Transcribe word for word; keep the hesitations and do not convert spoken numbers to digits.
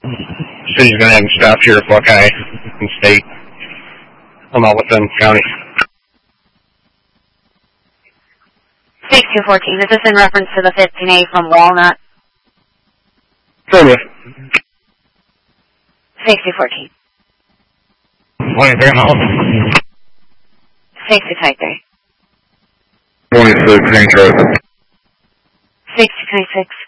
City's going to have him stopped here at Buckeye and State. Well, not within county. six two fourteen, is this in reference to the fifteen A from Walnut? Affirmative. six two fourteen. twenty-three miles. six two type three. twenty-six, Green Truck. six two twenty-six.